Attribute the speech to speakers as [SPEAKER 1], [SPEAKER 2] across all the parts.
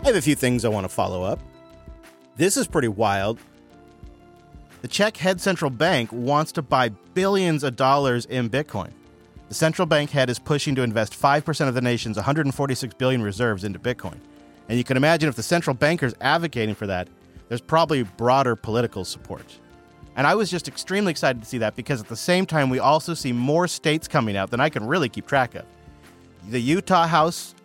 [SPEAKER 1] I have a few things I want to follow up. This is pretty wild. The Czech head central bank wants to buy billions of dollars in Bitcoin. The central bank head is pushing to invest 5% of the nation's 146 billion reserves into Bitcoin. And you can imagine if the central banker's advocating for that, there's probably broader political support. And I was just extremely excited to see that because at the same time, we also see more states coming out than I can really keep track of. The Utah's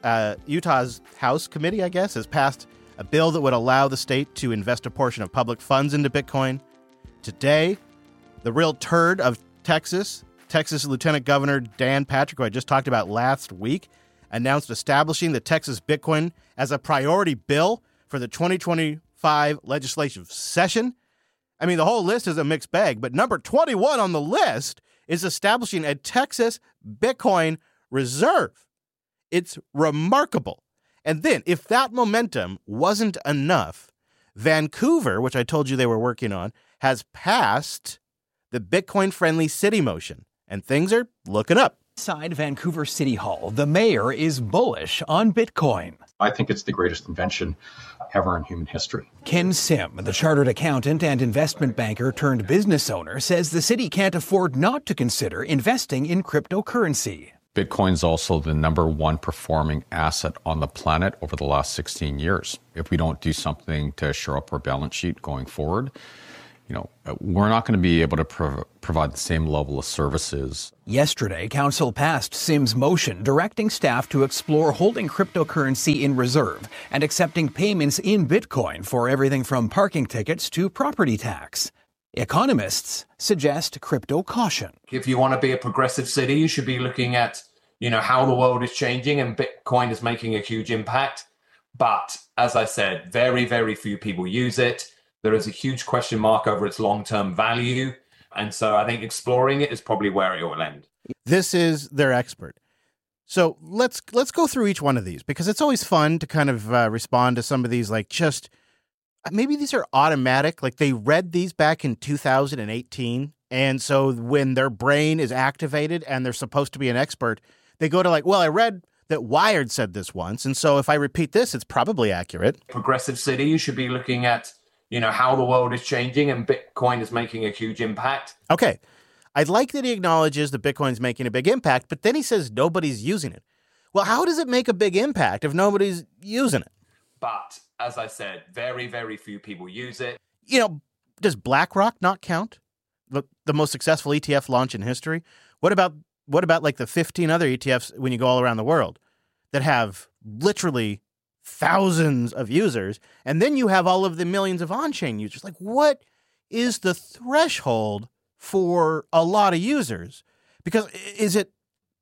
[SPEAKER 1] House Committee, I guess, has passed a bill that would allow the state to invest a portion of public funds into Bitcoin. Today, the real turd of Texas Lieutenant Governor Dan Patrick, who I just talked about last week, announced establishing the Texas Bitcoin as a priority bill for the 2025 legislative session. I mean, the whole list is a mixed bag, but number 21 on the list is establishing a Texas Bitcoin reserve. It's remarkable. And then, if that momentum wasn't enough, Vancouver, which I told you they were working on, has passed the Bitcoin-friendly city motion, and things are looking up.
[SPEAKER 2] Inside Vancouver City Hall, the mayor is bullish on Bitcoin.
[SPEAKER 3] I think it's the greatest invention ever in human history.
[SPEAKER 2] Ken Sim, the chartered accountant and investment banker turned business owner, says the city can't afford not to consider investing in cryptocurrency.
[SPEAKER 3] Bitcoin's also the number one performing asset on the planet over the last 16 years. If we don't do something to shore up our balance sheet going forward, we're not going to be able to provide the same level of services.
[SPEAKER 2] Yesterday, Council passed Sim's motion directing staff to explore holding cryptocurrency in reserve and accepting payments in Bitcoin for everything from parking tickets to property tax. Economists suggest crypto caution.
[SPEAKER 4] If you want to be a progressive city, you should be looking at, how the world is changing, and Bitcoin is making a huge impact. But as I said, very, very few people use it. There is a huge question mark over its long-term value. And so I think exploring it is probably where it will end.
[SPEAKER 1] This is their expert. So let's go through each one of these, because it's always fun to kind of respond to some of these, like just maybe these are automatic. Like they read these back in 2018. And so when their brain is activated and they're supposed to be an expert, they go to I read that Wired said this once. And so if I repeat this, it's probably accurate.
[SPEAKER 4] Progressive city, you should be looking at how the world is changing, and Bitcoin is making a huge impact.
[SPEAKER 1] Okay. I'd like that he acknowledges that Bitcoin's making a big impact, but then he says nobody's using it. Well, how does it make a big impact if nobody's using it?
[SPEAKER 4] But as I said, very, very few people use it.
[SPEAKER 1] Does BlackRock not count? The most successful ETF launch in history? What about like the 15 other ETFs when you go all around the world that have literally thousands of users, and then you have all of the millions of on-chain users? Like, what is the threshold for a lot of users? Because is it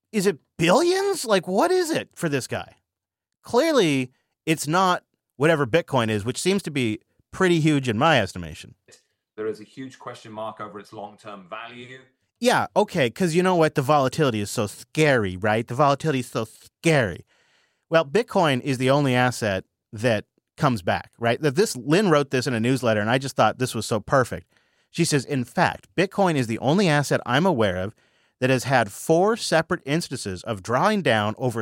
[SPEAKER 1] billions? Like, what is it for this guy? Clearly, it's not whatever Bitcoin is, which seems to be pretty huge in my estimation.
[SPEAKER 4] There is a huge question mark over its long-term value.
[SPEAKER 1] Yeah, okay, because you know what? The volatility is so scary, right? The volatility is so scary. Well, Bitcoin is the only asset that comes back, right? Lynn wrote this in a newsletter, and I just thought this was so perfect. She says, in fact, Bitcoin is the only asset I'm aware of that has had 4 separate instances of drawing down over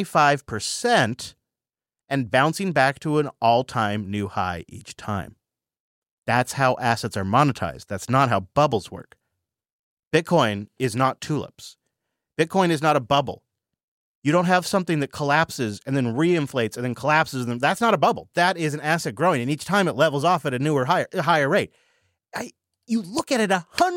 [SPEAKER 1] 75% and bouncing back to an all-time new high each time. That's how assets are monetized. That's not how bubbles work. Bitcoin is not tulips. Bitcoin is not a bubble. You don't have something that collapses and then reinflates and then collapses. And that's not a bubble. That is an asset growing. And each time it levels off at a newer, higher rate. You look at it,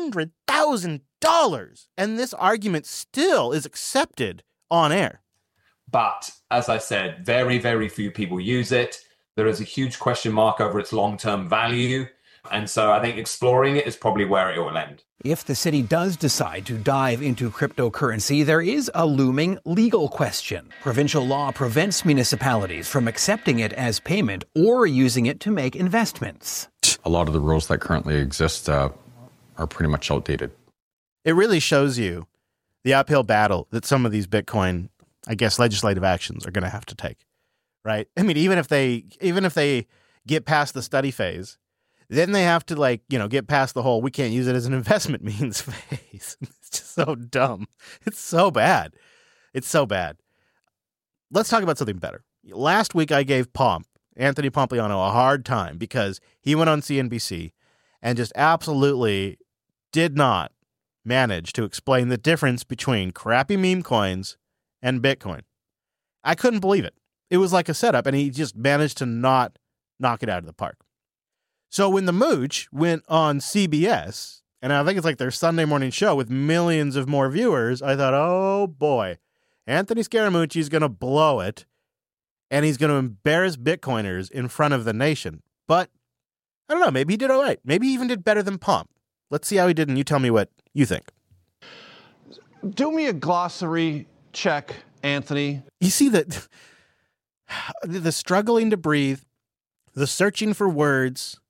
[SPEAKER 1] $100,000. And this argument still is accepted on air.
[SPEAKER 4] But as I said, very, very few people use it. There is a huge question mark over its long-term value. And so I think exploring it is probably where it will end.
[SPEAKER 2] If the city does decide to dive into cryptocurrency, there is a looming legal question. Provincial law prevents municipalities from accepting it as payment or using it to make investments.
[SPEAKER 3] A lot of the rules that currently exist are pretty much outdated.
[SPEAKER 1] It really shows you the uphill battle that some of these Bitcoin, I guess, legislative actions are going to have to take, right? I mean, even if they get past the study phase, then they have to get past the whole we can't use it as an investment means phase. It's just so dumb. It's so bad. It's so bad. Let's talk about something better. Last week I gave Pomp Anthony Pompliano a hard time because he went on CNBC and just absolutely did not manage to explain the difference between crappy meme coins and Bitcoin. I couldn't believe it. It was like a setup, and he just managed to not knock it out of the park. So when the Mooch went on CBS, and I think it's like their Sunday morning show with millions of more viewers, I thought, oh boy, Anthony Scaramucci is going to blow it, and he's going to embarrass Bitcoiners in front of the nation. But I don't know, maybe he did all right. Maybe he even did better than Pomp. Let's see how he did, and you tell me what you think.
[SPEAKER 5] Do me a glossary check, Anthony.
[SPEAKER 1] You see that the struggling to breathe, the searching for words.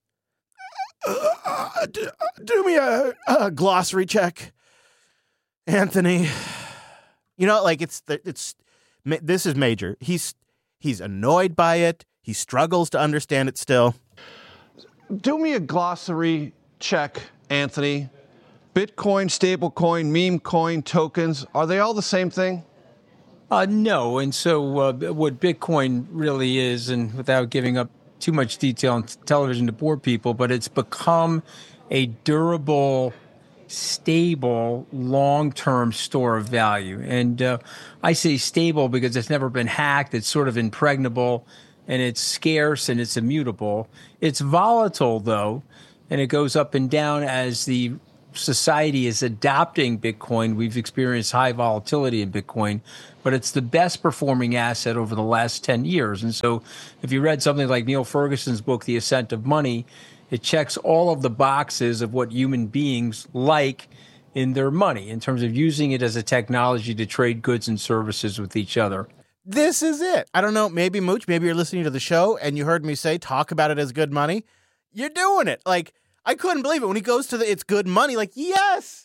[SPEAKER 1] Do me a glossary check, Anthony. You know, like it's this is major. He's annoyed by it. He struggles to understand it still.
[SPEAKER 5] Do me a glossary check, Anthony. Bitcoin, stablecoin, meme coin, tokens, are they all the same thing?
[SPEAKER 6] No. And so what Bitcoin really is, and without giving up too much detail on television to bore people, but it's become a durable, stable, long-term store of value. And I say stable because it's never been hacked. It's sort of impregnable, and it's scarce, and it's immutable. It's volatile, though, and it goes up and down as the society is adopting Bitcoin. We've experienced high volatility in Bitcoin, but it's the best performing asset over the last 10 years. And so if you read something like Neil Ferguson's book, The Ascent of Money, it checks all of the boxes of what human beings like in their money in terms of using it as a technology to trade goods and services with each other.
[SPEAKER 1] This is it. I don't know, maybe Mooch, maybe you're listening to the show and you heard me say, talk about it as good money. You're doing it. Like, I couldn't believe it when he goes to it's good money. Like, yes,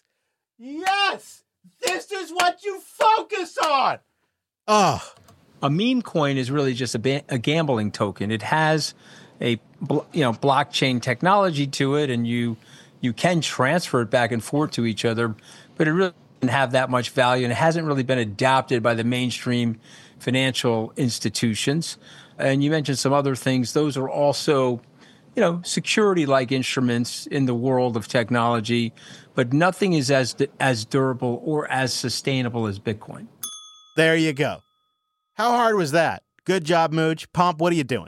[SPEAKER 1] this is what you focus on. Oh,
[SPEAKER 6] a meme coin is really just a gambling token. It has a blockchain technology to it, and you can transfer it back and forth to each other, but it really doesn't have that much value, and it hasn't really been adopted by the mainstream financial institutions. And you mentioned some other things; those are also security-like instruments in the world of technology, but nothing is as durable or as sustainable as Bitcoin.
[SPEAKER 1] There you go. How hard was that? Good job, Mooch. Pomp, what are you doing?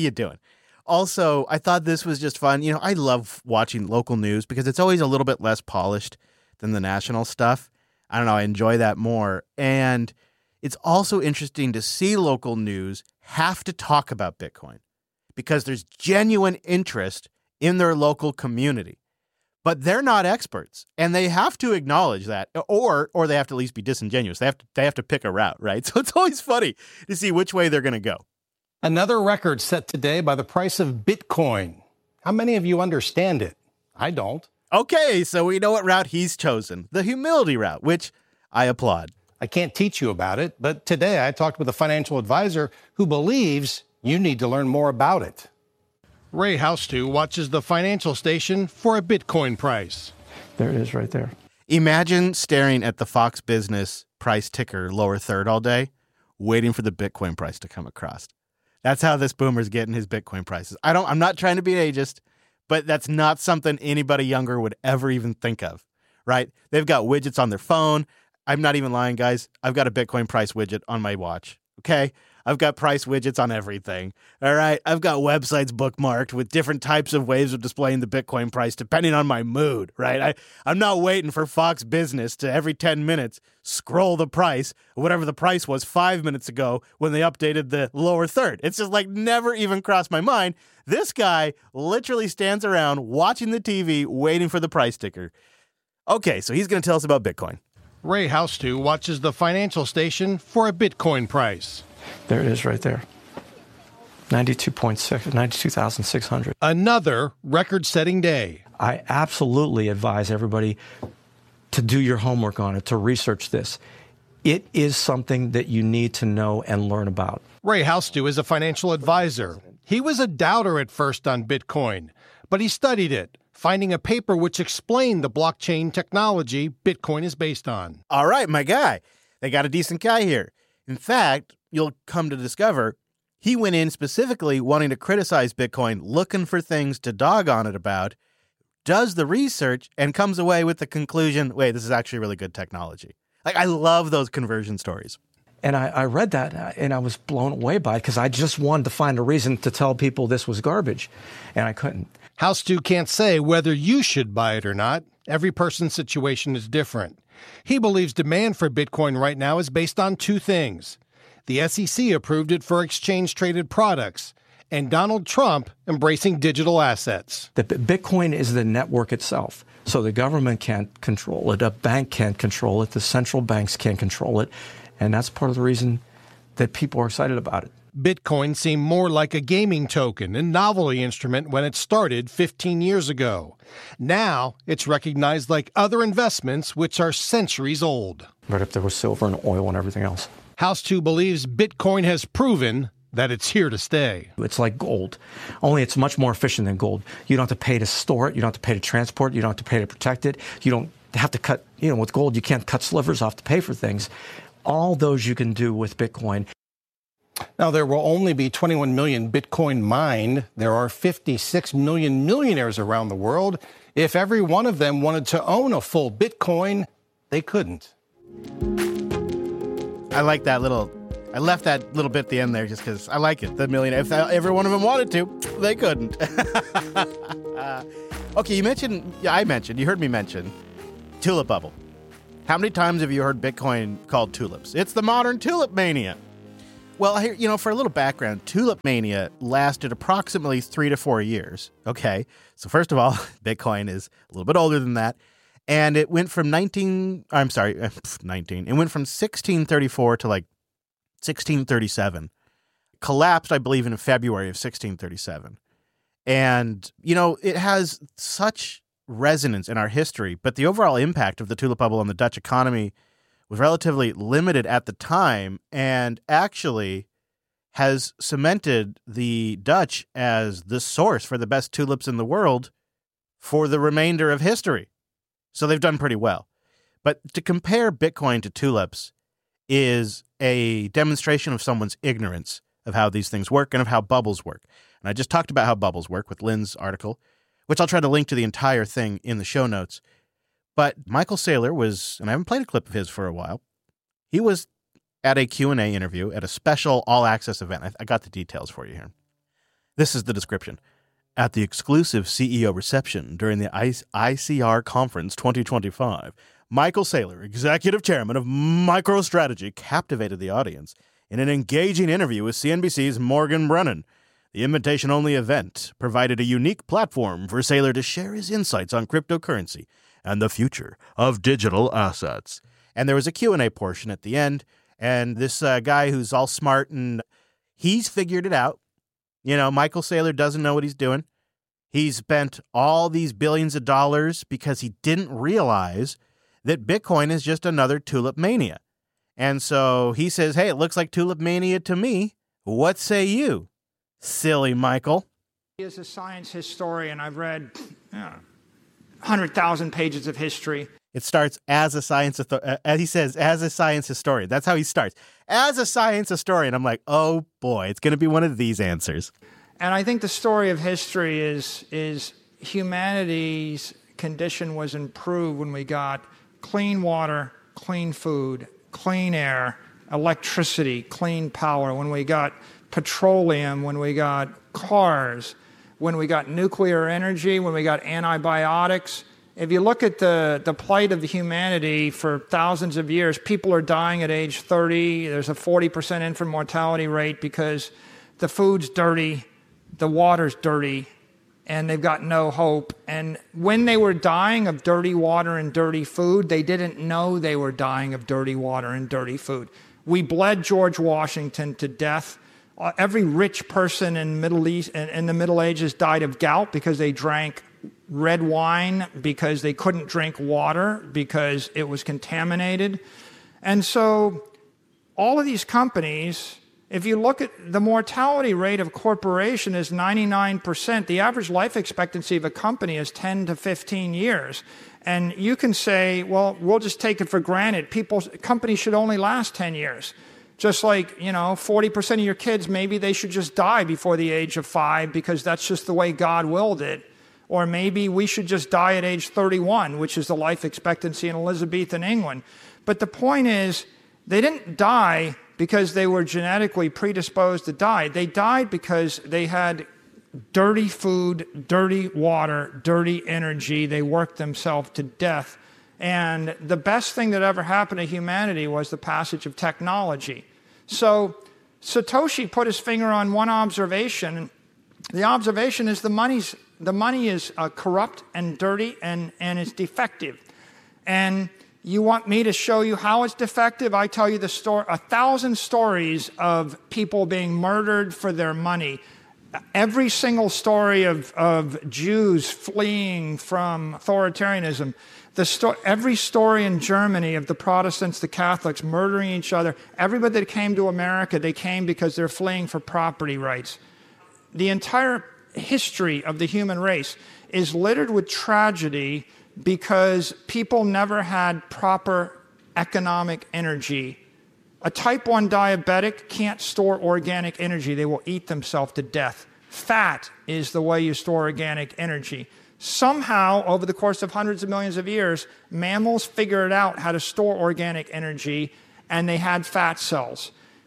[SPEAKER 1] Also, I thought this was just fun. I love watching local news because it's always a little bit less polished than the national stuff. I don't know, I enjoy that more. And it's also interesting to see local news have to talk about Bitcoin, because there's genuine interest in their local community. But they're not experts, and they have to acknowledge that, or they have to at least be disingenuous. They have to pick a route, right? So it's always funny to see which way they're going to go.
[SPEAKER 7] Another record set today by the price of Bitcoin. How many of you understand it? I don't.
[SPEAKER 1] Okay, so we know what route he's chosen, the humility route, which I applaud.
[SPEAKER 7] I can't teach you about it, but today I talked with a financial advisor who believes you need to learn more about it. Ray Houstew watches the financial station for a Bitcoin price.
[SPEAKER 8] There it is right there.
[SPEAKER 1] Imagine staring at the Fox Business price ticker lower third all day, waiting for the Bitcoin price to come across. That's how this boomer's getting his Bitcoin prices. I'm not trying to be ageist, but that's not something anybody younger would ever even think of, right? They've got widgets on their phone. I'm not even lying, guys. I've got a Bitcoin price widget on my watch, okay? I've got price widgets on everything, all right? I've got websites bookmarked with different types of ways of displaying the Bitcoin price depending on my mood, right? I'm not waiting for Fox Business to every 10 minutes scroll the price, whatever the price was 5 minutes ago when they updated the lower third. It's just like never even crossed my mind. This guy literally stands around watching the TV waiting for the price ticker. Okay, so he's going to tell us about Bitcoin.
[SPEAKER 7] Ray Houstew watches the financial station for a Bitcoin price.
[SPEAKER 8] There it is right there. 92,600.
[SPEAKER 7] Another record-setting day.
[SPEAKER 8] I absolutely advise everybody to do your homework on it, to research this. It is something that you need to know and learn about.
[SPEAKER 7] Ray Houstew is a financial advisor. He was a doubter at first on Bitcoin, but he studied it, finding a paper which explained the blockchain technology Bitcoin is based on.
[SPEAKER 1] All right, my guy. They got a decent guy here. In fact, you'll come to discover He went in specifically wanting to criticize Bitcoin, looking for things to dog on it about, does the research, and comes away with the conclusion, wait, this is actually really good technology. Like, I love those conversion stories.
[SPEAKER 8] And I read that, and I was blown away by it because I just wanted to find a reason to tell people this was garbage, and I couldn't.
[SPEAKER 7] How Stu can't say whether you should buy it or not. Every person's situation is different. He believes demand for Bitcoin right now is based on two things. The SEC approved it for exchange-traded products, and Donald Trump embracing digital assets.
[SPEAKER 8] The Bitcoin is the network itself. So the government can't control it, a bank can't control it, the central banks can't control it. And that's part of the reason that people are excited about it.
[SPEAKER 7] Bitcoin seemed more like a gaming token and novelty instrument when it started 15 years ago. Now, it's recognized like other investments which are centuries old.
[SPEAKER 8] Right up there with silver and oil and everything else.
[SPEAKER 7] House 2 believes Bitcoin has proven that it's here to stay.
[SPEAKER 8] It's like gold, only it's much more efficient than gold. You don't have to pay to store it. You don't have to pay to transport it. You don't have to pay to protect it. You don't have to cut, with gold, you can't cut slivers off to pay for things. All those you can do with Bitcoin.
[SPEAKER 7] Now, there will only be 21 million Bitcoin mined. There are 56 million millionaires around the world. If every one of them wanted to own a full Bitcoin, they couldn't.
[SPEAKER 1] I like that I left that little bit at the end there just because I like it. The millionaire. If every one of them wanted to, they couldn't. Okay, you heard me mention tulip bubble. How many times have you heard Bitcoin called tulips? It's the modern tulip mania. Well, here, for a little background, tulip mania lasted approximately 3 to 4 years. Okay, so first of all, Bitcoin is a little bit older than that. And it went from 19. It went from 1634 to like 1637. Collapsed, I believe, in February of 1637. And, it has such resonance in our history, but the overall impact of the tulip bubble on the Dutch economy was relatively limited at the time and actually has cemented the Dutch as the source for the best tulips in the world for the remainder of history. So they've done pretty well. But to compare Bitcoin to tulips is a demonstration of someone's ignorance of how these things work and of how bubbles work. And I just talked about how bubbles work with Lynn's article, which I'll try to link to the entire thing in the show notes. But Michael Saylor was, and I haven't played a clip of his for a while, he was at a Q&A interview at a special all-access event. I got the details for you here. This is the description. At the exclusive CEO reception during the ICR Conference 2025, Michael Saylor, executive chairman of MicroStrategy, captivated the audience in an engaging interview with CNBC's Morgan Brennan. The invitation-only event provided a unique platform for Saylor to share his insights on cryptocurrency and the future of digital assets. And there was a Q&A portion at the end, and this guy who's all smart and he's figured it out. Michael Saylor doesn't know what he's doing. He spent all these billions of dollars because he didn't realize that Bitcoin is just another tulip mania. And so he says, hey, it looks like tulip mania to me. What say you, silly Michael?
[SPEAKER 9] He is a science historian. I've read 100,000 pages of history.
[SPEAKER 1] It starts as a science, as he says, as a science historian. That's how he starts. As a science historian. I'm like, oh boy, it's going to be one of these answers.
[SPEAKER 9] And I think the story of history is humanity's condition was improved when we got clean water, clean food, clean air, electricity, clean power, when we got petroleum, when we got cars, when we got nuclear energy, when we got antibiotics. If you look at the plight of humanity for thousands of years, people are dying at age 30. There's a 40% infant mortality rate because the food's dirty, the water's dirty, and they've got no hope. And when they were dying of dirty water and dirty food, they didn't know they were dying of dirty water and dirty food. We bled George Washington to death. Every rich person in the Middle Ages died of gout because they drank red wine, because they couldn't drink water, because it was contaminated. And so all of these companies, if you look at the mortality rate of corporation is 99%, the average life expectancy of a company is 10 to 15 years. And you can say, well, we'll just take it for granted. Companies should only last 10 years. Just like, 40% of your kids, maybe they should just die before the age of 5 because that's just the way God willed it. Or maybe we should just die at age 31, which is the life expectancy in Elizabethan England. But the point is, they didn't die because they were genetically predisposed to die. They died because they had dirty food, dirty water, dirty energy. They worked themselves to death. And the best thing that ever happened to humanity was the passage of technology. So Satoshi put his finger on one observation. The observation is the money is corrupt and dirty and it's defective. And you want me to show you how it's defective? I tell you the story, 1,000 stories of people being murdered for their money. Every single story of Jews fleeing from authoritarianism. Every story in Germany of the Protestants, the Catholics murdering each other. Everybody that came to America, they came because they're fleeing for property rights. The entire history of the human race is littered with tragedy because people never had proper economic energy. A type 1 diabetic can't store organic energy. They will eat themselves to death. Fat is the way you store organic energy. Somehow, over the course of hundreds of millions of years, mammals figured out how to store organic energy, and they had fat cells.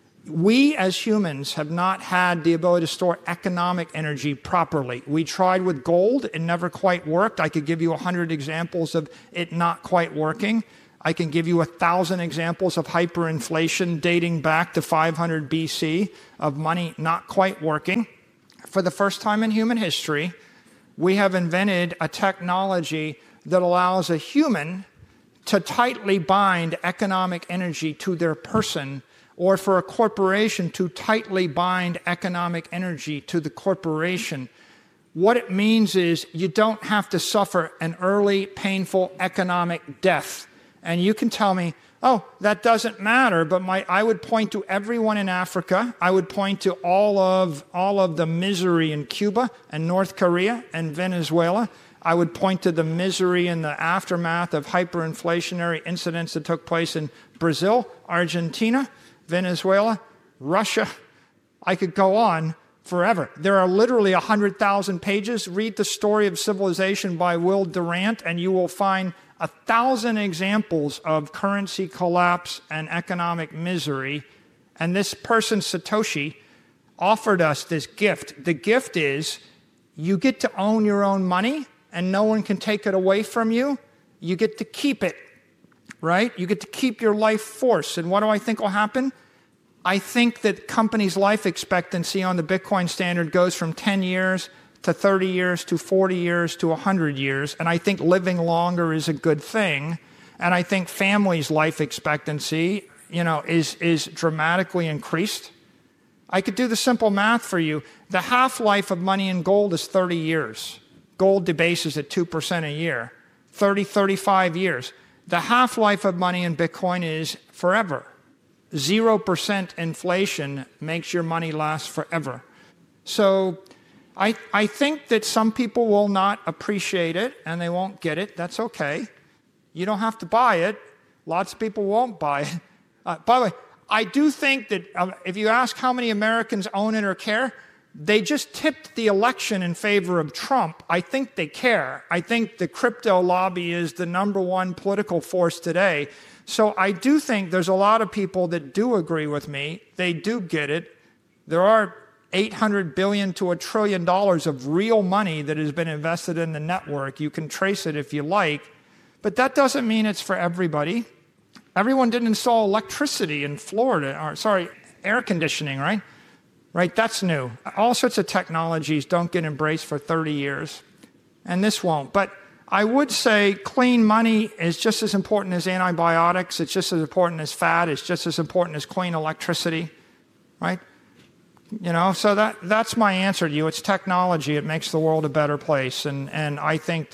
[SPEAKER 9] We as humans have not had the ability to store economic energy properly. We tried with gold. It never quite worked. I could give you 100 examples of it not quite working. I can give you 1,000 examples of hyperinflation dating back to 500 BC of money not quite working. For the first time in human history, we have invented a technology that allows a human to tightly bind economic energy to their person, or for a corporation to tightly bind economic energy to the corporation. What it means is you don't have to suffer an early, painful economic death. And you can tell me, oh, that doesn't matter, but I would point to everyone in Africa. I would point to all of the misery in Cuba and North Korea and Venezuela. I would point to the misery in the aftermath of hyperinflationary incidents that took place in Brazil, Argentina, Venezuela, Russia. I could go on forever. There are literally 100,000 pages. Read The Story of Civilization by Will Durant, and you will find 1,000 examples of currency collapse and economic misery. And this person, Satoshi, offered us this gift. The gift is you get to own your own money and no one can take it away from you. You get to keep it, right? You get to keep your life force. And what do I think will happen? I think that companies' life expectancy on the Bitcoin standard goes from 10 years to 30 years, to 40 years, to 100 years. And I think living longer is a good thing. And I think families' life expectancy, is dramatically increased. I could do the simple math for you. The half-life of money in gold is 30 years. Gold debases at 2% a year. 35 years. The half-life of money in Bitcoin is forever. 0% inflation makes your money last forever. So I think that some people will not appreciate it and they won't get it. That's okay. You don't have to buy it. Lots of people won't buy it. By the way, I do think that if you ask how many Americans own it or care, they just tipped the election in favor of Trump. I think they care. I think the crypto lobby is the #1 political force today. So I do think there's a lot of people that do agree with me. They do get it. There are $800 billion to $1 trillion of real money that has been invested in the network. You can trace it if you like, but that doesn't mean it's for everybody. Everyone didn't install electricity in Florida, air conditioning, right? Right, that's new. All sorts of technologies don't get embraced for 30 years, and this won't. But I would say clean money is just as important as antibiotics. It's just as important as fat. It's just as important as clean electricity, right? So that's my answer to you. It's technology. It makes the world a better place. And I think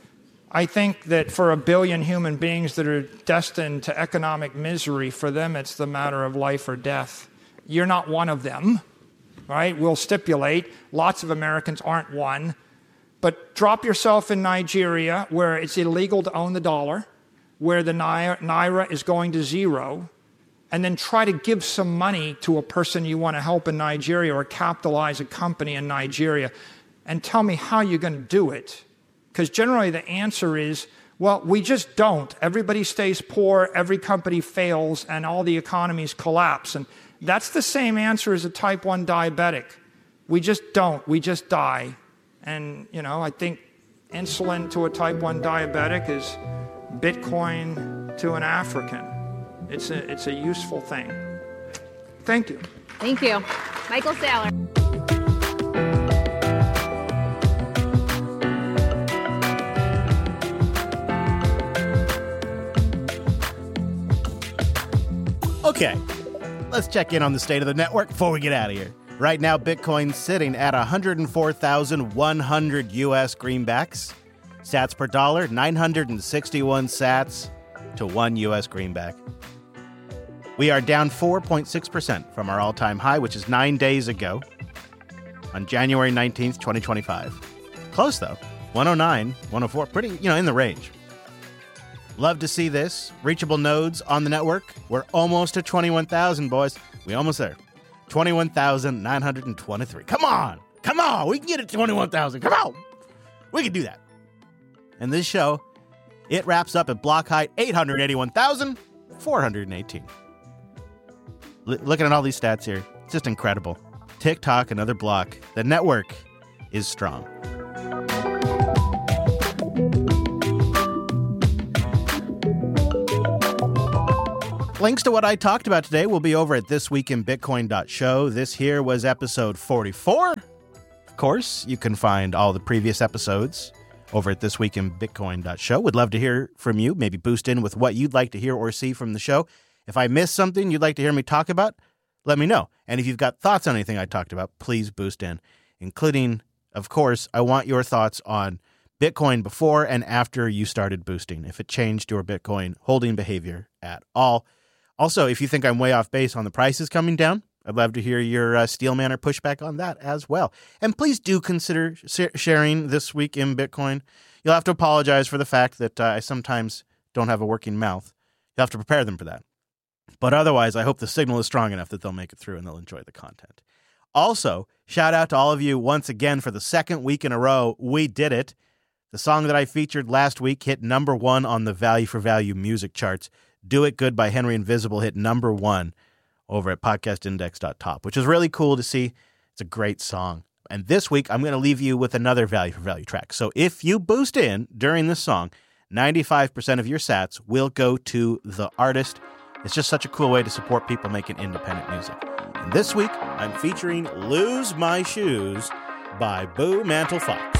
[SPEAKER 9] that for 1 billion human beings that are destined to economic misery, for them it's the matter of life or death. You're not one of them, right? We'll stipulate. Lots of Americans aren't one. But drop yourself in Nigeria, where it's illegal to own the dollar, where the naira is going to zero, and then try to give some money to a person you want to help in Nigeria or capitalize a company in Nigeria and tell me how you're going to do it. Because generally the answer is, well, we just don't. Everybody stays poor, every company fails, and all the economies collapse. And that's the same answer as a type 1 diabetic. We just don't. We just die. And, I think insulin to a type 1 diabetic is Bitcoin to an African. It's a useful thing. Thank you.
[SPEAKER 10] Thank you. Michael Saylor.
[SPEAKER 1] Okay, let's check in on the state of the network before we get out of here. Right now, Bitcoin's sitting at 104,100 U.S. greenbacks. Sats per dollar, 961 sats to 1 U.S. greenback. We are down 4.6% from our all-time high, which is 9 days ago, on January 19th, 2025. Close, though. 109, 104, pretty, in the range. Love to see this. Reachable nodes on the network. We're almost at 21,000, boys. We almost there. 21,923. Come on. We can get it to 21,000. Come on. We can do that. And this show, it wraps up at block height 881,418. Looking at all these stats here, it's just incredible. TikTok, another block. The network is strong. Links to what I talked about today will be over at thisweekinbitcoin.show. This here was episode 44. Of course, you can find all the previous episodes over at thisweekinbitcoin.show. Would love to hear from you. Maybe boost in with what you'd like to hear or see from the show. If I missed something you'd like to hear me talk about, let me know. And if you've got thoughts on anything I talked about, please boost in, including, of course, I want your thoughts on Bitcoin before and after you started boosting, if it changed your Bitcoin holding behavior at all. Also, if you think I'm way off base on the prices coming down, I'd love to hear your Steelman or pushback on that as well. And please do consider sharing This Week in Bitcoin. You'll have to apologize for the fact that I sometimes don't have a working mouth. You'll have to prepare them for that. But otherwise, I hope the signal is strong enough that they'll make it through and they'll enjoy the content. Also, shout out to all of you once again for the second week in a row. We did it. The song that I featured last week hit number 1 on the Value for Value music charts. Do It Good by Henry Invisible hit number 1 over at podcastindex.top, which is really cool to see. It's a great song. And this week, I'm going to leave you with another Value for Value track. So if you boost in during this song, 95% of your sats will go to the artist. It's just such a cool way to support people making independent music. And this week, I'm featuring Lose My Shoes by Boo Mantle Fox.